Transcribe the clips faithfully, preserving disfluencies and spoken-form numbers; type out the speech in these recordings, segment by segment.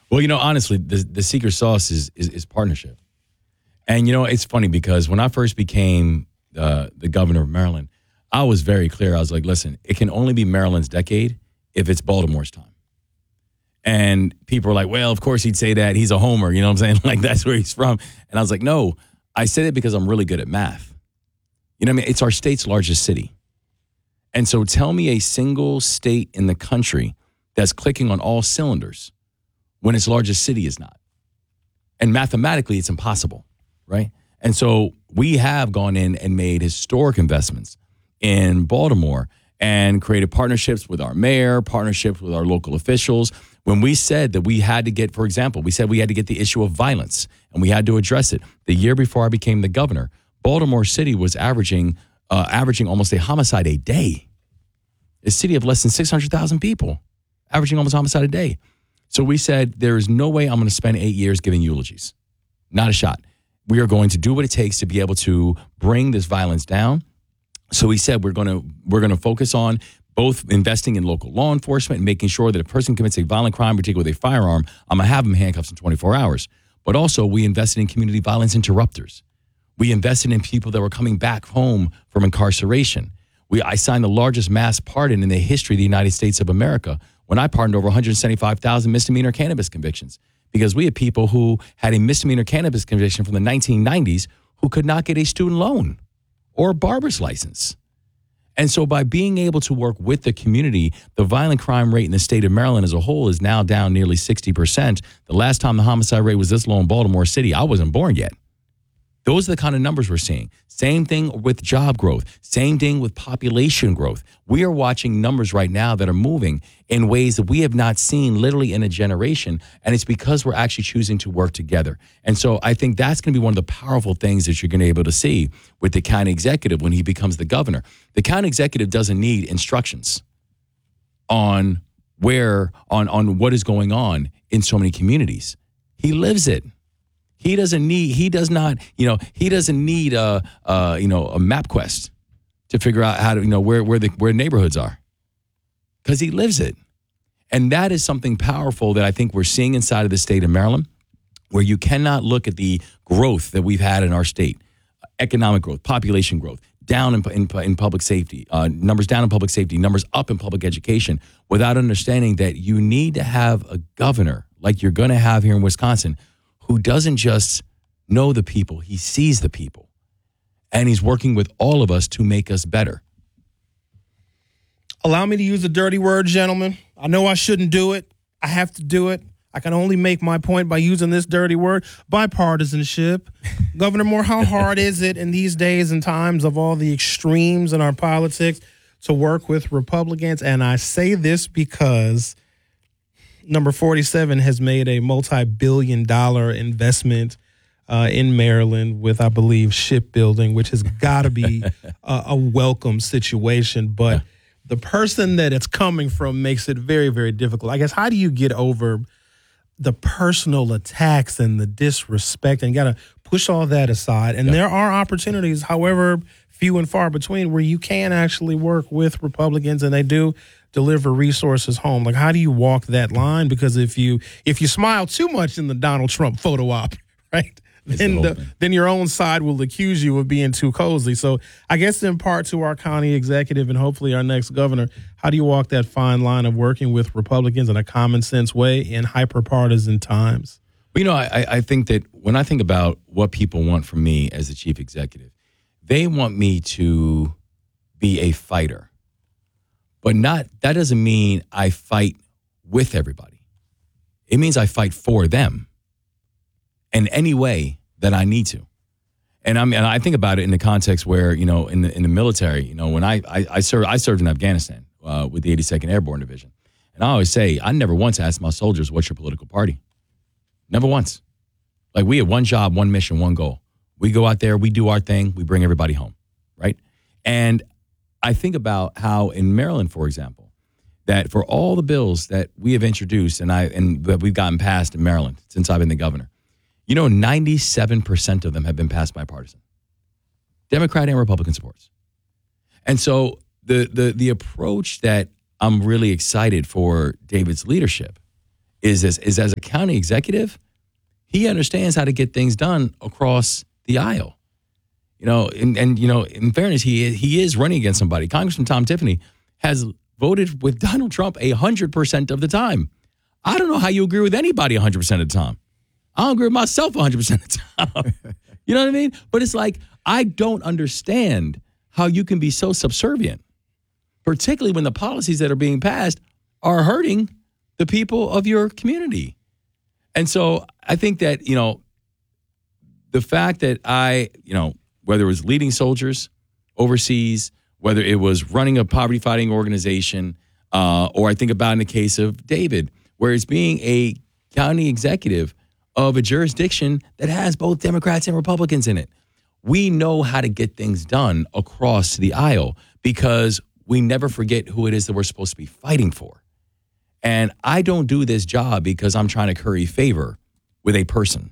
Well, you know, honestly, the, the secret sauce is, is is partnership. And, you know, it's funny because when I first became uh, the governor of Maryland, I was very clear. I was like, listen, it can only be Maryland's decade if it's Baltimore's time. And people are like, well, of course he'd say that. He's a homer. You know what I'm saying? Like, that's where he's from. And I was like, no, I said it because I'm really good at math. You know what I mean? It's our state's largest city. And so tell me a single state in the country that's clicking on all cylinders when its largest city is not. And mathematically, it's impossible, right? And so we have gone in and made historic investments in Baltimore and created partnerships with our mayor, partnerships with our local officials. When we said that we had to get, for example, we said we had to get the issue of violence and we had to address it. The year before I became the governor, Baltimore City was averaging uh, averaging almost a homicide a day. A city of less than six hundred thousand people, averaging almost a homicide a day. So we said, there is no way I'm going to spend eight years giving eulogies. Not a shot. We are going to do what it takes to be able to bring this violence down. So we said we're going to we're going to focus on both investing in local law enforcement and making sure that a person commits a violent crime, particularly with a firearm, I'm going to have them handcuffed in twenty-four hours. But also we invested in community violence interrupters. We invested in people that were coming back home from incarceration. We I signed the largest mass pardon in the history of the United States of America when I pardoned over one hundred seventy-five thousand misdemeanor cannabis convictions, because we had people who had a misdemeanor cannabis conviction from the nineteen nineties who could not get a student loan or a barber's license. And so by being able to work with the community, the violent crime rate in the state of Maryland as a whole is now down nearly sixty percent. The last time the homicide rate was this low in Baltimore City, I wasn't born yet. Those are the kind of numbers we're seeing. Same thing with job growth. Same thing with population growth. We are watching numbers right now that are moving in ways that we have not seen literally in a generation. And it's because we're actually choosing to work together. And so I think that's going to be one of the powerful things that you're going to be able to see with the county executive when he becomes the governor. The county executive doesn't need instructions on where, on, on what is going on in so many communities. He lives it. He doesn't need, he does not, you know, he doesn't need a, a you know, a MapQuest to figure out how to, you know, where, where the, where neighborhoods are, because he lives it. And that is something powerful that I think we're seeing inside of the state of Maryland, where you cannot look at the growth that we've had in our state, economic growth, population growth, down in, in, in public safety, uh, numbers down in public safety, numbers up in public education, without understanding that you need to have a governor like you're going to have here in Wisconsin, who doesn't just know the people, he sees the people. And he's working with all of us to make us better. Allow me to use a dirty word, gentlemen. I know I shouldn't do it. I have to do it. I can only make my point by using this dirty word, bipartisanship. Governor Moore, how hard is it in these days and times of all the extremes in our politics to work with Republicans? And I say this because Number forty-seven has made a multi-billion dollar investment uh, in Maryland with, I believe, shipbuilding, which has got to be a, a welcome situation. But yeah. the person that it's coming from makes it very, very difficult. I guess, how do you get over the personal attacks and the disrespect, and got to push all that aside? And yeah. there are opportunities, however few and far between, where you can actually work with Republicans, and they do deliver resources home. Like, how do you walk that line? Because if you if you smile too much in the Donald Trump photo op, right, then the, then your own side will accuse you of being too cozy. So I guess in part to our county executive and hopefully our next governor, how do you walk that fine line of working with Republicans in a common sense way in hyper-partisan times? Well, you know, I, I think that when I think about what people want from me as the chief executive, they want me to be a fighter. But not that doesn't mean I fight with everybody. It means I fight for them in any way that I need to. And I mean, and I think about it in the context where, you know, in the in the military, you know, when I I, I served I served in Afghanistan uh, with the eighty-second Airborne Division, and I always say I never once asked my soldiers, "What's your political party?" Never once. Like, we had one job, one mission, one goal. We go out there, we do our thing, we bring everybody home, right? And I think about how in Maryland, for example, that for all the bills that we have introduced and I and that we've gotten passed in Maryland since I've been the governor, you know, ninety-seven percent of them have been passed bipartisan, Democrat and Republican supports. And so the the the approach that I'm really excited for David's leadership is this, is as a county executive, he understands how to get things done across the aisle. You know, and, and you know, in fairness, he he is running against somebody. Congressman Tom Tiffany has voted with Donald Trump one hundred percent of the time. I don't know how you agree with anybody one hundred percent of the time. I don't agree with myself one hundred percent of the time. You know what I mean? But it's like, I don't understand how you can be so subservient, particularly when the policies that are being passed are hurting the people of your community. And so I think that, you know, the fact that I, you know, whether it was leading soldiers overseas, whether it was running a poverty fighting organization, uh, or I think about in the case of David, where it's being a county executive of a jurisdiction that has both Democrats and Republicans in it. We know how to get things done across the aisle because we never forget who it is that we're supposed to be fighting for. And I don't do this job because I'm trying to curry favor with a person.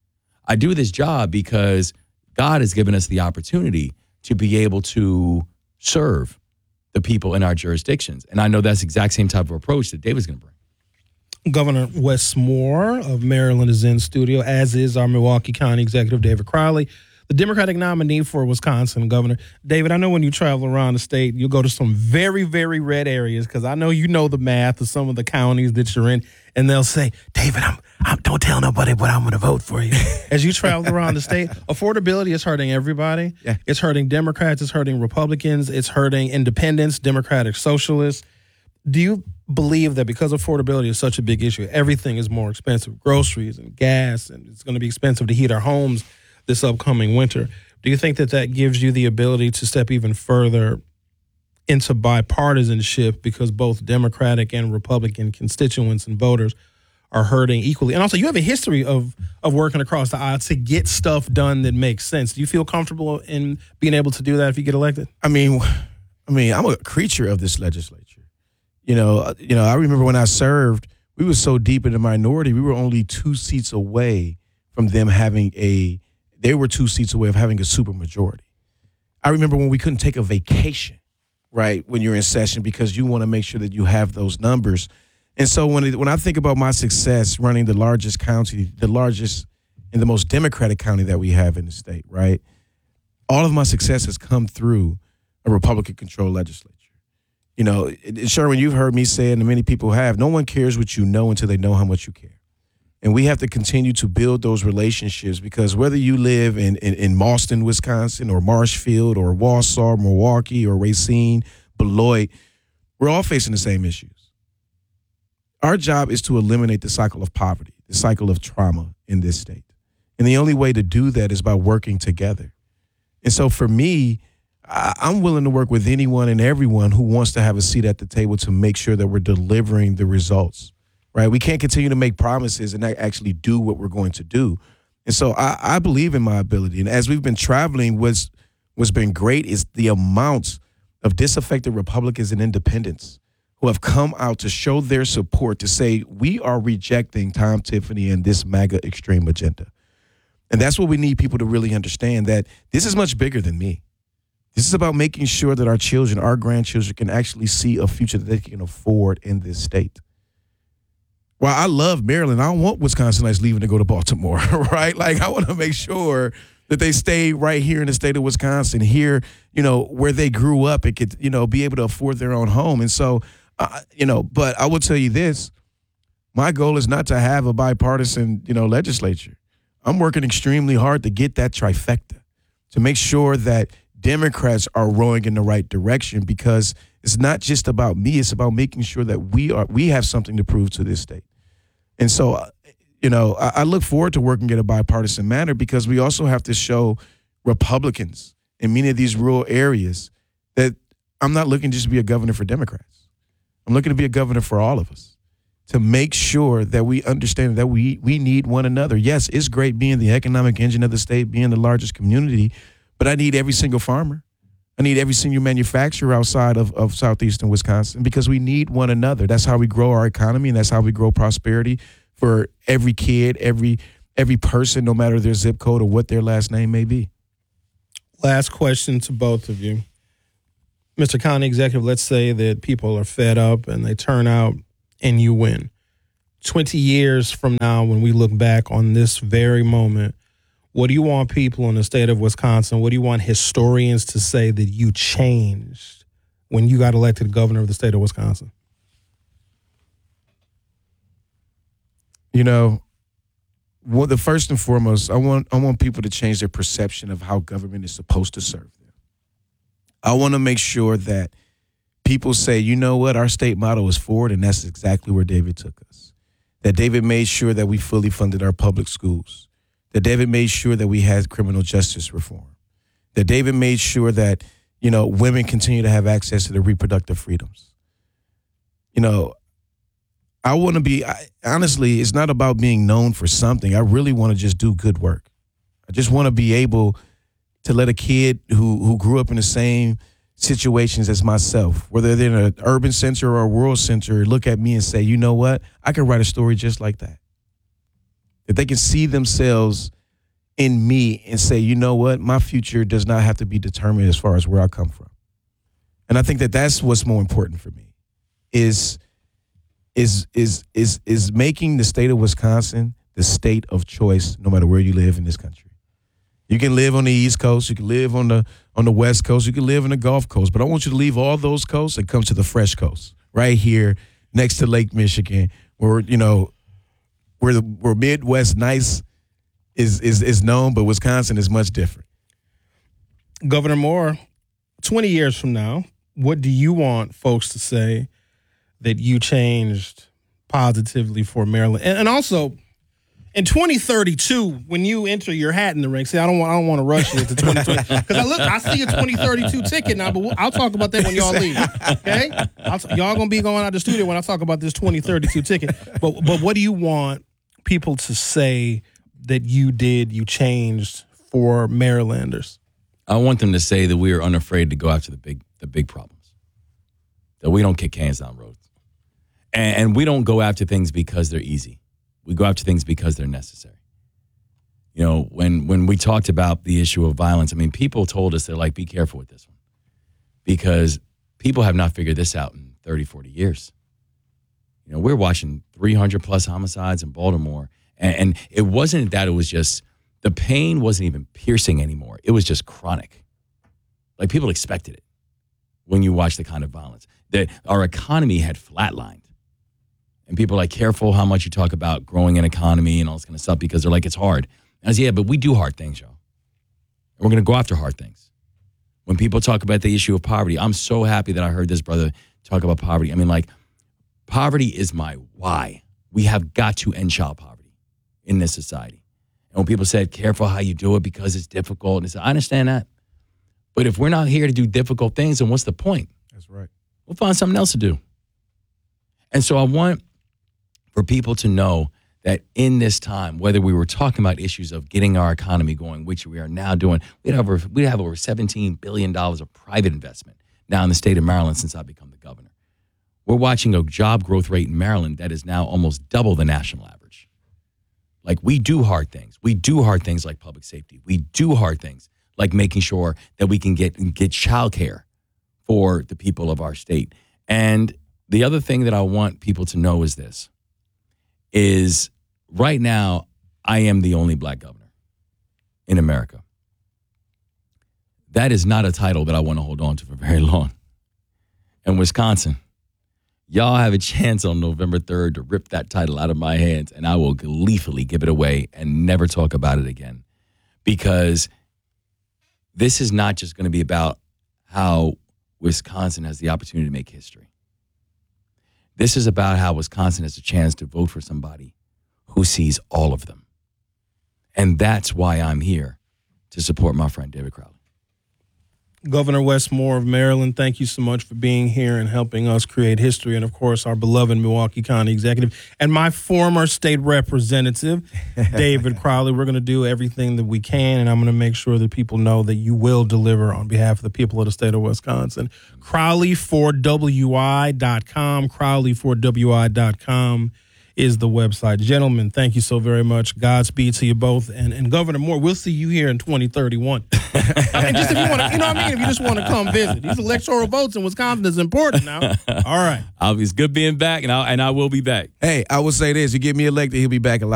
I do this job because God has given us the opportunity to be able to serve the people in our jurisdictions. And I know that's the exact same type of approach that David's going to bring. Governor Wes Moore of Maryland is in studio, as is our Milwaukee County Executive David Crowley, the Democratic nominee for Wisconsin governor. David, I know when you travel around the state, you'll go to some very, very red areas because I know you know the math of some of the counties that you're in, and they'll say, David, I'm, I'm don't tell nobody, but I'm going to vote for you. As you travel around the state, affordability is hurting everybody. Yeah. It's hurting Democrats. It's hurting Republicans. It's hurting independents, Democratic socialists. Do you believe that because affordability is such a big issue, everything is more expensive, groceries and gas, and it's going to be expensive to heat our homes this upcoming winter? Do you think that that gives you the ability to step even further into bipartisanship because both Democratic and Republican constituents and voters are hurting equally? And also, you have a history of of working across the aisle to get stuff done that makes sense. Do you feel comfortable in being able to do that if you get elected? I mean, I mean, I'm a creature of this legislature. You know, you know, I remember when I served, we were so deep in the minority, we were only two seats away from them having a, they were two seats away of having a supermajority. I remember when we couldn't take a vacation, right, when you're in session because you want to make sure that you have those numbers. And so when it, when I think about my success running the largest county, the largest and the most Democratic county that we have in the state, right, all of my success has come through a Republican-controlled legislature. You know, Sherwin, you've heard me say, and many people have, no one cares what you know until they know how much you care. And we have to continue to build those relationships because whether you live in, in, in Mauston, Wisconsin, or Marshfield, or Wausau, Milwaukee, or Racine, Beloit, we're all facing the same issues. Our job is to eliminate the cycle of poverty, the cycle of trauma in this state. And the only way to do that is by working together. And so for me, I'm willing to work with anyone and everyone who wants to have a seat at the table to make sure that we're delivering the results, right? We can't continue to make promises and not actually do what we're going to do. And so I, I believe in my ability. And as we've been traveling, what's, what's been great is the amount of disaffected Republicans and independents who have come out to show their support to say, we are rejecting Tom Tiffany and this MAGA extreme agenda. And that's what we need people to really understand, that this is much bigger than me. This is about making sure that our children, our grandchildren, can actually see a future that they can afford in this state. Well, I love Maryland. I don't want Wisconsinites leaving to go to Baltimore, right? Like, I want to make sure that they stay right here in the state of Wisconsin, here, you know, where they grew up and could, you know, be able to afford their own home. And so, uh, you know, but I will tell you this, my goal is not to have a bipartisan, you know, legislature. I'm working extremely hard to get that trifecta, to make sure that Democrats are rowing in the right direction, because it's not just about me. It's about making sure that we are we have something to prove to this state. And so, you know, I, I look forward to working in a bipartisan manner because we also have to show Republicans in many of these rural areas that I'm not looking just to be a governor for Democrats. I'm looking to be a governor for all of us, to make sure that we understand that we we need one another. Yes, it's great being the economic engine of the state, being the largest community, but I need every single farmer. I need every single manufacturer outside of, of southeastern Wisconsin, because we need one another. That's how we grow our economy, and that's how we grow prosperity for every kid, every every person, no matter their zip code or what their last name may be. Last question to both of you. Mister County Executive, let's say that people are fed up and they turn out and you win. twenty years from now, when we look back on this very moment, what do you want people in the state of Wisconsin, what do you want historians to say that you changed when you got elected governor of the state of Wisconsin? You know, well, the first and foremost, I want I want people to change their perception of how government is supposed to serve them. I want to make sure that people say, you know what, our state motto is forward, and that's exactly where David took us. That David made sure that we fully funded our public schools. That David made sure that we had criminal justice reform. That David made sure that, you know, women continue to have access to their reproductive freedoms. You know, I want to be, I, honestly, it's not about being known for something. I really want to just do good work. I just want to be able to let a kid who who grew up in the same situations as myself, whether they're in an urban center or a rural center, look at me and say, you know what, I can write a story just like that. That they can see themselves in me and say, you know what, my future does not have to be determined as far as where I come from. And I think that that's what's more important for me, is is is is is making the state of Wisconsin the state of choice no matter where you live in this country. You can live on the East Coast, you can live on the on the West Coast, you can live in the Gulf Coast, but I want you to leave all those coasts and come to the fresh coast, right here next to Lake Michigan, where, you know, where the where Midwest nice is is is known, but Wisconsin is much different. Governor Moore, twenty years from now, what do you want folks to say that you changed positively for Maryland? And, and also, in twenty thirty-two, when you enter your hat in the ring, see, I don't want I don't want to rush you to twenty twenty because I look, I see a twenty thirty-two ticket now, but we'll, I'll talk about that when y'all leave. Okay, I'll, y'all gonna be going out the studio when I talk about this twenty thirty-two ticket. But but what do you want people to say that you did, you changed for Marylanders? I want them to say that we are unafraid to go after the big the big problems. That we don't kick cans down roads, and, and we don't go after things because they're easy. We go after things because they're necessary. You know, when when we talked about the issue of violence, I mean, people told us, they're like, be careful with this one. Because people have not figured this out in thirty, forty years. You know, we're watching three hundred plus homicides in Baltimore. And, and it wasn't that it was just, the pain wasn't even piercing anymore. It was just chronic. Like, people expected it when you watch the kind of violence. That our economy had flatlined. And people are like, careful how much you talk about growing an economy and all this kind of stuff, because they're like, it's hard. And I was, yeah, but we do hard things, y'all. And we're going to go after hard things. When people talk about the issue of poverty, I'm so happy that I heard this brother talk about poverty. I mean, like, poverty is my why. We have got to end child poverty in this society. And when people said, careful how you do it because it's difficult, and I said, I understand that. But if we're not here to do difficult things, then what's the point? That's right. We'll find something else to do. And so I want for people to know that in this time, whether we were talking about issues of getting our economy going, which we are now doing, we have over, we have over seventeen billion dollars of private investment now in the state of Maryland since I've become the governor. We're watching a job growth rate in Maryland that is now almost double the national average. Like, we do hard things. We do hard things like public safety. We do hard things like making sure that we can get, get childcare for the people of our state. And the other thing that I want people to know is this. is right now, I am the only black governor in America. That is not a title that I want to hold on to for very long. In Wisconsin, y'all have a chance on November third to rip that title out of my hands, and I will gleefully give it away and never talk about it again. Because this is not just going to be about how Wisconsin has the opportunity to make history. This is about how Wisconsin has a chance to vote for somebody who sees all of them. And that's why I'm here to support my friend David Crowley. Governor Wes Moore of Maryland, thank you so much for being here and helping us create history. And, of course, our beloved Milwaukee County Executive and my former state representative, David Crowley. We're going to do everything that we can, and I'm going to make sure that people know that you will deliver on behalf of the people of the state of Wisconsin. Crowley for W I dot com, Crowley for W I dot com is the website. Gentlemen, thank you so very much. Godspeed to you both. And, and Governor Moore, we'll see you here in twenty thirty-one. I mean, just if you want to, you know what I mean? If you just want to come visit. These electoral votes in Wisconsin is important now. All right. I'll, it's good being back, and, I'll, and I will be back. Hey, I will say this. You get me elected, he'll be back a lot.